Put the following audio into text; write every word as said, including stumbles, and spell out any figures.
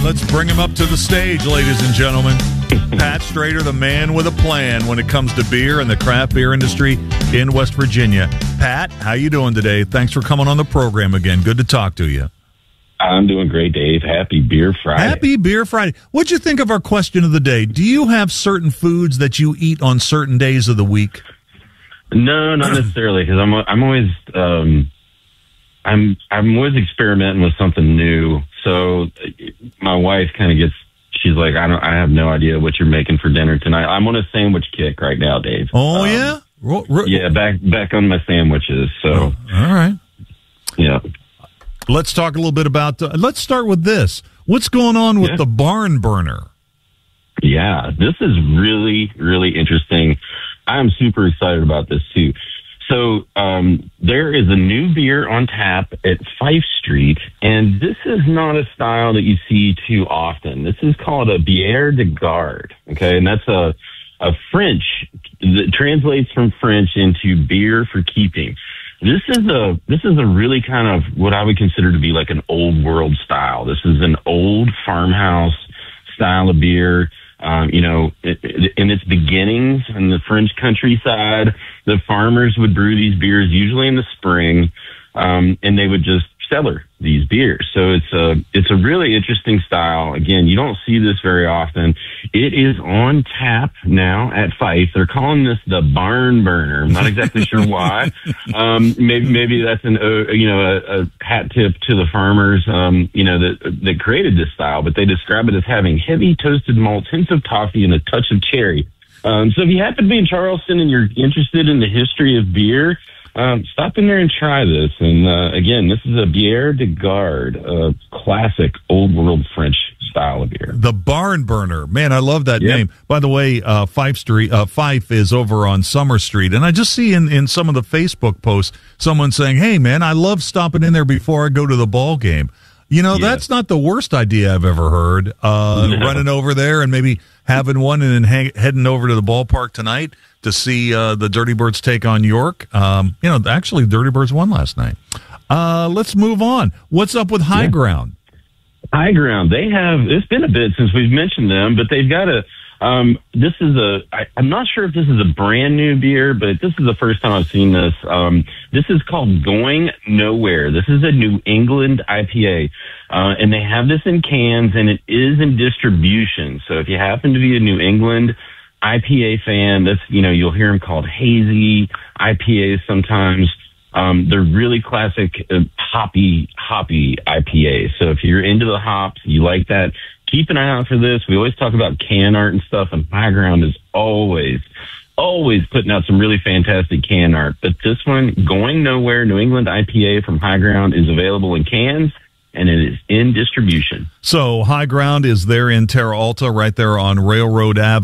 Let's bring him up to the stage, ladies and gentlemen. Pat Strader, the man with a plan when it comes to beer and the craft beer industry in West Virginia. Pat, how you doing today? Thanks for coming on the program again. Good to talk to you. I'm doing great, Dave. Happy Beer Friday. Happy Beer Friday. What'd you think of our question of the day? Do you have certain foods that you eat on certain days of the week? No, not necessarily, because I'm I'm always um, I'm I'm always experimenting with something new. So my wife kind of gets. She's like, I don't. I have no idea what you're making for dinner tonight. I'm on a sandwich kick right now, Dave. Oh um, yeah, ro- ro- yeah. Back back on my sandwiches. So oh, all right. Yeah. Let's talk a little bit about. Uh, let's start with this. What's going on with yeah. the barn burner? Yeah, this is really really interesting. I'm super excited about this too. So um, there is a new beer on tap at Fife Street, and this is not a style that you see too often. This is called a Bière de Garde, okay? And that's a, a French, that translates from French into beer for keeping. This is a this is a really kind of what I would consider to be like an old world style. This is an old farmhouse style of beer. Um, you know, it, it, in its beginnings in the French countryside, the farmers would brew these beers usually in the spring, um, and they would just cellar these beers. So it's a it's a really interesting style. Again, you don't see this very often. It is on tap now at Fife. They're calling this the Barn Burner. I'm not exactly sure why. Um, maybe maybe that's an uh, you know a, a hat tip to the farmers um, you know that that created this style. But they describe it as having heavy toasted malt, hints of toffee, and a touch of cherry. Um, so if you happen to be in Charleston and you're interested in the history of beer, Um, stop in there and try this. And uh, again, this is a Bière de Garde, a classic old world French style of beer. The Barn Burner. Man, I love that yep. name. By the way, uh, Fife Street, uh, Fife is over on Summer Street. And I just see in, in some of the Facebook posts, someone saying, hey, man, I love stopping in there before I go to the ball game. You know, yeah. that's not the worst idea I've ever heard. Uh, no. Running over there and maybe having one and then hang, heading over to the ballpark tonight to see uh, the Dirty Birds take on York. Um, you know, actually, the Dirty Birds won last night. Uh, let's move on. What's up with High yeah. Ground? High Ground. They have, it's been a bit since we've mentioned them, but they've got a, um, this is a, I, I'm not sure if this is a brand new beer, but this is the first time I've seen this. Um, this is called Going Nowhere. This is a New England I P A. Uh, and they have this in cans, and it is in distribution. So if you happen to be a New England I P A fan, that's, you know, you'll hear them called hazy I P As sometimes. Um, they're really classic uh, hoppy, hoppy I P As. So if you're into the hops, you like that, keep an eye out for this. We always talk about can art and stuff, and High Ground is always, always putting out some really fantastic can art. But this one, Going Nowhere, New England I P A from High Ground, is available in cans, and it is in distribution. So High Ground is there in Terra Alta, right there on Railroad Avenue.